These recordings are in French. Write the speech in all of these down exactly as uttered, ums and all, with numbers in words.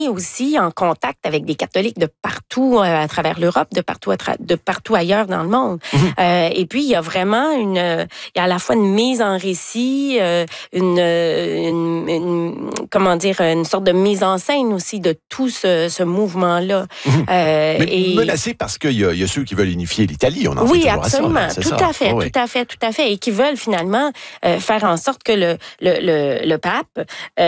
aussi en contact avec des catholiques de partout euh, à travers l'Europe, de partout à tra- de partout ailleurs dans le monde. Mmh. Euh, et puis il y a vraiment une, il y a à la fois une mise en récit, euh, une, une, une, comment dire, une sorte de mise en scène aussi de tout ce, ce mouvement-là. Mmh. Euh, Mais et... menacé parce qu'il y, y a ceux qui veulent unifier l'Italie. On en oui, fait toujours absolument, à ça, tout ça. à fait, Oh, oui. tout à fait, tout à fait, et qui veulent finalement euh, faire en sorte que le le le, le pape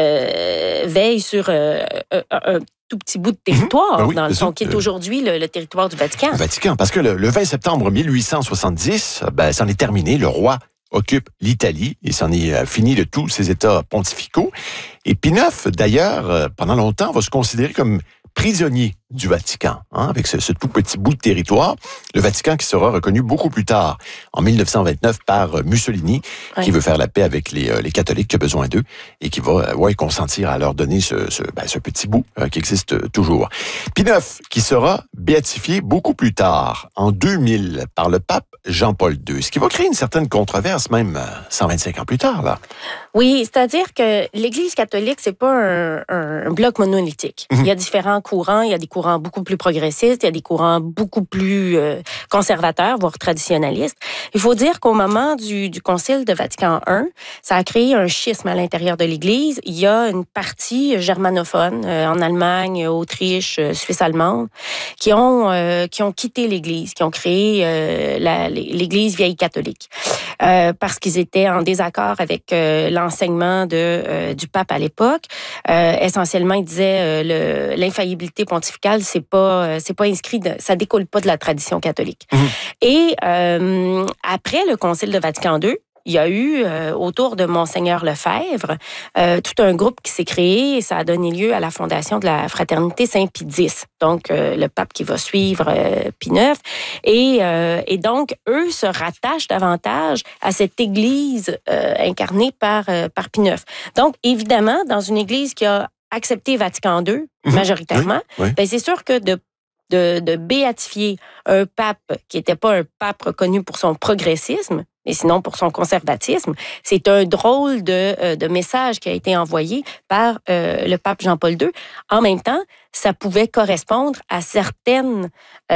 euh, veille sur euh, un tout petit bout de territoire, mmh. ben oui, dans le fond, qui est aujourd'hui le, le territoire du Vatican. Le Vatican, parce que le, le vingt septembre mille huit cent soixante-dix, ben, c'en est terminé. Le roi occupe l'Italie et c'en est fini de tous ses États pontificaux. Et Pie neuf, d'ailleurs, pendant longtemps, va se considérer comme prisonnier du Vatican, hein, avec ce, ce tout petit bout de territoire. Le Vatican qui sera reconnu beaucoup plus tard, en mille neuf cent vingt-neuf, par Mussolini, oui. qui veut faire la paix avec les, les catholiques qui ont besoin d'eux et qui va ouais, consentir à leur donner ce, ce, ben, ce petit bout euh, qui existe toujours. Pie neuf, qui sera béatifié beaucoup plus tard, en deux mille, par le pape Jean-Paul deux, ce qui va créer une certaine controverse, même cent vingt-cinq ans plus tard, là. Oui, c'est-à-dire que l'Église catholique, c'est pas un, un, un bloc monolithique. Mmh. Il y a différents courants, il y a des courants beaucoup plus progressistes, il y a des courants beaucoup plus euh, conservateurs, voire traditionnalistes. Il faut dire qu'au moment du, du Concile de Vatican un, ça a créé un schisme à l'intérieur de l'Église. Il y a une partie germanophone euh, en Allemagne, Autriche, euh, Suisse allemande, qui ont euh, qui ont quitté l'Église, qui ont créé euh, la, l'Église vieille catholique, euh, parce qu'ils étaient en désaccord avec euh, l'enseignement de euh, du pape à l'époque. Euh, essentiellement, il disait euh, le, l'infaillibilité pontificale, c'est pas euh, c'est pas inscrit, de, ça découle pas de la tradition catholique. Mmh. Et euh, après le Concile de Vatican deux, il y a eu, euh, autour de Monseigneur Lefebvre, euh, tout un groupe qui s'est créé et ça a donné lieu à la fondation de la Fraternité Saint-Pie X, donc euh, le pape qui va suivre euh, Pie neuf. Et, euh, et donc, eux se rattachent davantage à cette Église euh, incarnée par, euh, par Pie neuf. Donc, évidemment, dans une Église qui a accepté Vatican deux, mmh. majoritairement, oui, oui. Ben, c'est sûr que de De, de béatifier un pape qui n'était pas un pape reconnu pour son progressisme, mais sinon pour son conservatisme, c'est un drôle de, de message qui a été envoyé par euh, le pape Jean-Paul deux. En même temps, ça pouvait correspondre à certaines,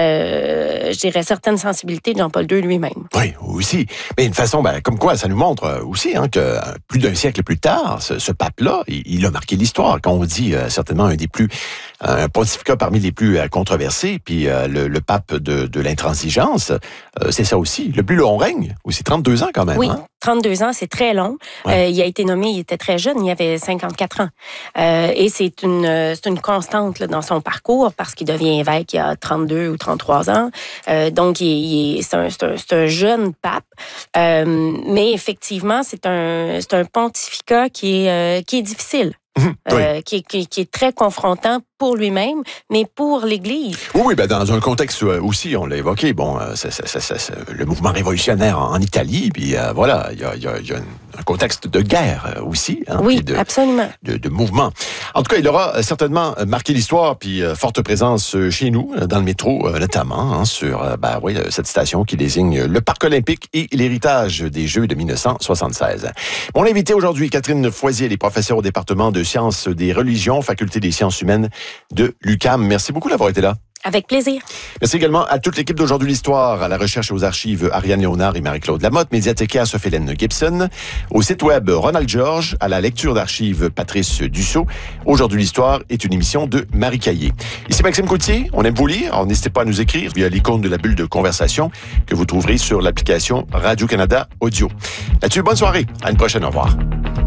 euh, je dirais, certaines sensibilités de Jean-Paul deux lui-même. Oui, aussi. Mais une façon, ben, comme quoi, ça nous montre aussi hein, que plus d'un siècle plus tard, ce, ce pape-là, il, il a marqué l'histoire. Quand on dit euh, certainement un des plus, un pontificat parmi les plus euh, controversés, puis euh, le, le pape de, de l'intransigeance, euh, c'est ça aussi. Le plus long règne, aussi trente-deux ans quand même. Oui, hein? trente-deux ans, c'est très long. Ouais. Euh, il a été nommé, il était très jeune, il avait cinquante-quatre ans. Euh, et c'est une, c'est une constante là, dans son parcours parce qu'il devient évêque il y a trente-deux ou trente-trois ans. Euh, donc, il, il, c'est, un, c'est, un, c'est un jeune pape. Euh, mais effectivement, c'est un, c'est un pontificat qui est, euh, qui est difficile. Mmh, euh, oui. qui, qui, qui est très confrontant pour lui-même, mais pour l'Église. Oui, oui, ben dans un contexte aussi, on l'a évoqué, bon, c'est, c'est, c'est, c'est, le mouvement révolutionnaire en Italie, puis euh, voilà, il y a, y a, y a un contexte de guerre aussi. Hein, oui, de, absolument. De, de mouvement. En tout cas, il aura certainement marqué l'histoire, puis euh, forte présence chez nous, dans le métro notamment, hein, sur euh, ben, oui, cette station qui désigne le Parc olympique et l'héritage des Jeux de dix-neuf cent soixante-seize. Mon invité aujourd'hui, Catherine Foisier, elle est professeure au département de sciences des religions, faculté des sciences humaines de l'U Q A M. Merci beaucoup d'avoir été là. Avec plaisir. Merci également à toute l'équipe d'Aujourd'hui l'Histoire, à la recherche et aux archives Ariane Léonard et Marie-Claude Lamotte, médiathécaire Sophie-Hélène Gibson, au site web Ronald Georges, à la lecture d'archives Patrice Dussault. Aujourd'hui l'Histoire est une émission de Marie Caillé. Ici Maxime Coutier, on aime vous lire, alors n'hésitez pas à nous écrire via l'icône de la bulle de conversation que vous trouverez sur l'application Radio-Canada Audio. Là-dessus, bonne soirée, à une prochaine, au revoir.